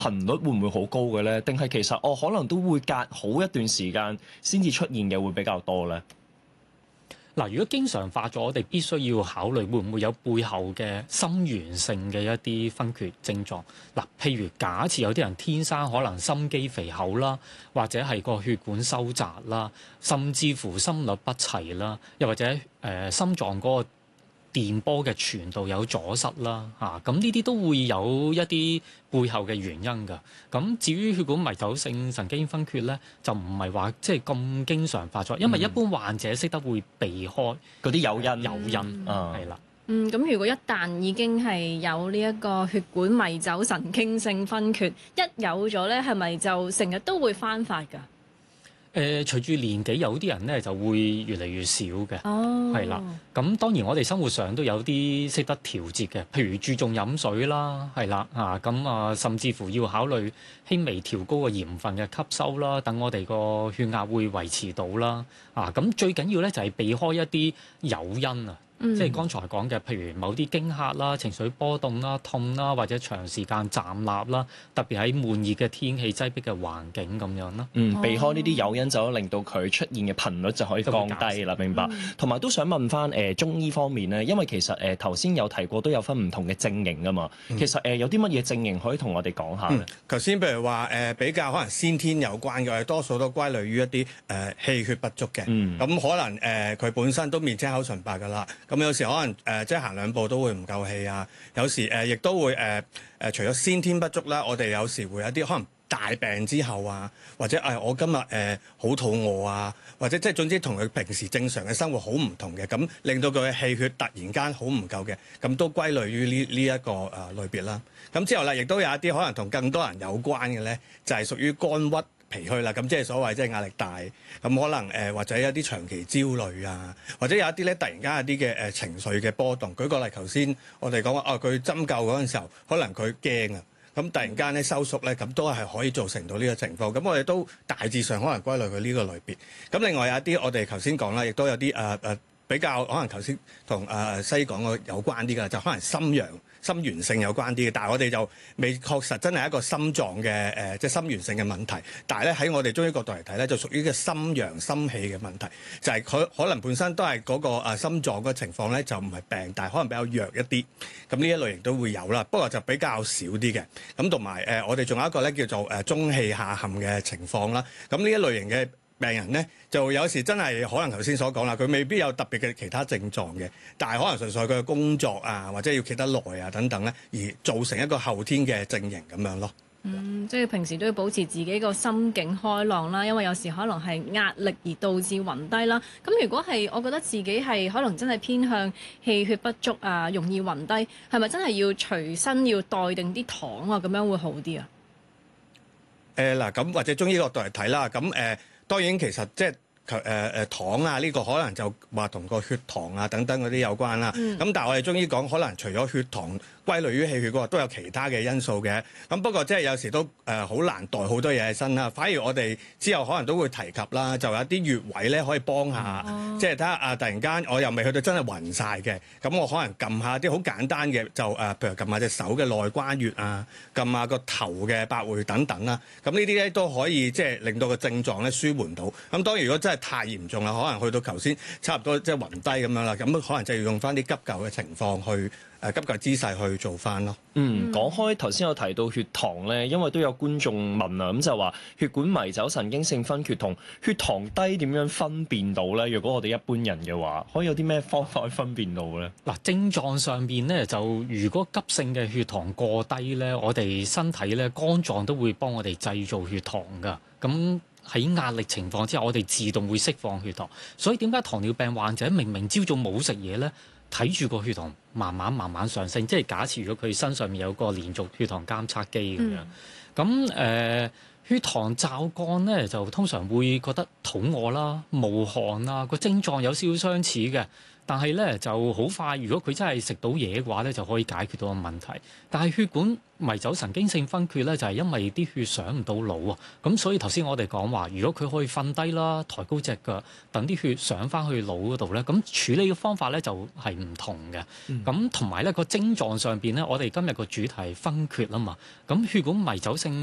頻率會唔會好高嘅咧？定係其實可能都會隔好一段時間先至出現嘅會比較多咧？ 嗱，如果經常發作，我哋必須要考慮會唔會有背後嘅心源性嘅一啲分缺症狀。嗱，譬如假設有啲人天生可能心肌肥厚啦，或者係個血管收窄啦，甚至乎心律不齊啦，又或者心臟嗰個電波嘅傳導有阻塞啦，咁呢啲都會有一啲背後嘅原因㗎。咁至於血管迷走性神經分缺咧，就唔係話即係咁經常發作，因為一般患者識得會避開嗰啲誘因， 係啦。 咁如果一旦已經係有呢一個血管迷走神經性分缺，一有咗咧，係咪就成日都會翻發㗎？ 隨住年紀，有啲人咧就會越嚟越少嘅，係啦。咁當然我哋生活上都有啲識得調節嘅，譬如注重飲水啦，係啦甚至乎要考慮輕微調高個鹽分嘅吸收啦，等我哋個血壓會維持到啦。咁最緊要咧就係避開一啲誘因啊。即係剛才講嘅，譬如某啲驚嚇啦、情緒波動啦、痛啦，或者長時間站立啦，特別喺悶熱嘅天氣、擠迫嘅環境咁樣啦。 避開呢啲誘因就令到佢出現嘅頻率就可以降低啦。明白。同埋都想問翻中醫方面咧，因為其實頭先有提過都有分唔同嘅症型㗎嘛。其實有啲乜嘢症型可以同我哋講下咧？ 頭先譬如話比較可能先天有關嘅，多數都歸類於一啲氣血不足嘅。咁可能佢本身都面青口唇白㗎啦。咁有時可能即係行兩步都會唔夠氣啊，有時亦都會除咗先天不足啦，我哋有時會有啲可能大病之後啊，或者我今日好肚餓啊，或者即係總之同佢平時正常嘅生活好唔同嘅，咁令到佢嘅氣血突然間好唔夠嘅，咁都歸類於呢一個類別啦。咁之後啦，亦都有一啲可能同更多人有關嘅咧，就係屬於肝鬱脾虛啦，咁即係所謂即係壓力大，咁可能或者有啲長期焦慮啊，或者有一啲咧突然間有啲嘅情緒嘅波動。舉個例，頭先我哋講話佢針灸嗰陣時候，可能佢驚啊，咁突然間咧收縮咧，咁都係可以造成到呢個情況。咁我哋都大致上可能歸類佢呢個類別。咁另外有一啲我哋頭先講啦，亦都有啲比較可能頭先同西醫講嘅有關啲嘅，就可能心源性有關啲嘅，但係我哋就未確實真係一個心臟嘅即係心源性嘅問題。但係咧喺我哋中醫角度嚟睇咧，就屬於嘅心陽心氣嘅問題，就係佢可能本身都係嗰個心臟嘅情況咧，就唔係病，但係可能比較弱一啲。咁呢一類型都會有啦，不過就比較少啲嘅。咁同埋我哋仲有一個咧叫做中氣下陷嘅情況啦。咁呢一類型嘅病人咧，就有時真係可能頭先所講啦，佢未必有特別嘅其他症狀嘅，但係可能純粹佢嘅工作啊，或者要企得耐啊等等咧，而造成一個後天嘅症型咁樣咯。 即係平時都要保持自己個心境開朗啦，因為有時可能係壓力而導致暈低啦。咁如果係我覺得自己係可能真係偏向氣血不足啊，容易暈低，係咪真係要隨身要帶定啲糖啊，咁樣會好啲啊？ 嗱，咁或者中醫角度嚟睇啦，咁當然其實即係糖啊，呢個可能就話同個血糖啊等等嗰啲有關啦。咁但係我哋中醫講，可能除咗血糖歸類於氣血嗰個，都有其他嘅因素嘅。咁不過即係有時都好難袋好多嘢喺身啦。反而我哋之後可能都會提及啦，就有啲穴位咧可以幫下，即係睇下突然間我又未去到真係暈晒嘅，咁我可能撳下啲好簡單嘅，就譬如撳下隻手嘅內關穴啊，撳下個頭嘅百會等等啦。咁呢啲咧都可以即係令到個症狀咧舒緩到。咁當然如果真係太嚴重啦，可能去到頭先差唔多即係暈低咁樣啦，咁可能就要用翻啲急救嘅情況去急救姿勢去做翻咯。 講開頭先有提到血糖咧，因為都有觀眾問啊，咁就話血管迷走神經性分缺同血糖低點樣分辨到咧？如果我哋一般人嘅話，可以有啲咩方法去分辨到咧？ 嗱，症狀上邊咧就如果急性嘅血糖過低咧，我哋身體咧肝臟都會幫我哋製造血糖㗎。咁喺壓力情況之下，我哋自動會釋放血糖。所以點解糖尿病患者明明朝早冇食嘢咧，睇住個血糖慢慢上升？即係假設如果佢身上面有個連續血糖監測機咁樣，咁血糖驟降咧就通常會覺得肚餓啦、冒汗啦，個症狀有少少相似嘅。 但係咧就好快，如果佢真係食到嘢嘅話咧，就可以解決到個問題。但係血管迷走神經性昏厥咧，就係因為啲血上唔到腦啊。咁所以頭先我哋講話，如果佢可以瞓低啦，抬高隻腳，等啲血上翻去腦嗰度咧，咁處理嘅方法咧就係唔同嘅。咁同埋咧個症狀上邊咧，我哋今日個主題係昏厥啊嘛。咁血管迷走性